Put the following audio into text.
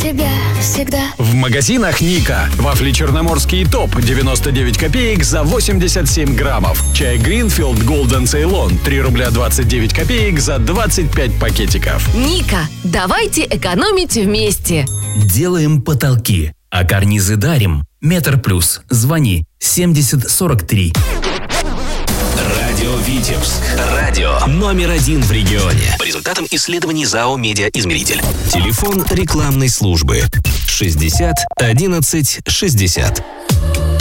тебя всегда. В магазинах Ника. Вафли черноморские топ 99 копеек за 87 граммов. Чай Greenfield Golden Ceylon 3 рубля 29 копеек за 25 пакетиков. Ника, давайте экономить вместе. Делаем потолки, а карнизы дарим. Метр Плюс. Звони 70 43. Радио Витебск. Радио номер 1 в регионе. По результатам исследований ЗАО «Медиаизмеритель». Телефон рекламной службы 60 11 60.